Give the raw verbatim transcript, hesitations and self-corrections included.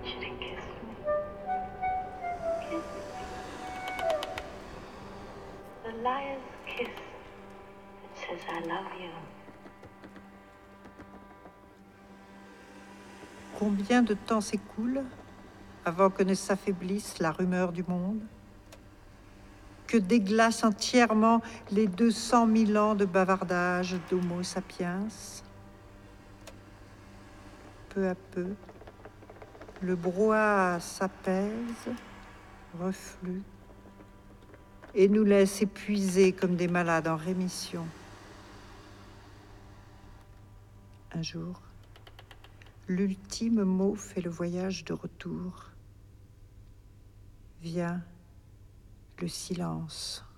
you to kiss me. Kiss me. The liar's kiss that says I love you. Combien de temps s'écoule avant que ne s'affaiblisse la rumeur du monde, que déglace entièrement les deux cent mille ans de bavardage d'Homo sapiens? Peu à peu, le brouhaha s'apaise, reflue, et nous laisse épuisés comme des malades en rémission. Un jour, l'ultime mot fait le voyage de retour. Vient le silence.